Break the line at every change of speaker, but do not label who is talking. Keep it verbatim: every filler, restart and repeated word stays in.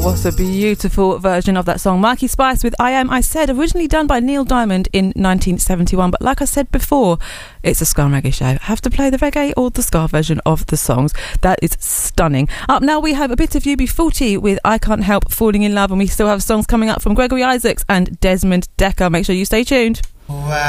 What a beautiful version of that song. Mikey Spice with I Am I Said, originally done by Neil Diamond in nineteen seventy-one. But like I said before, it's a ska and reggae show. I have to play the reggae or the ska version of the songs. That is stunning. Up now we have a bit of U B forty with I Can't Help Falling in Love, and we still have songs coming up from Gregory Isaacs and Desmond Dekker. Make sure you stay tuned.
Wow.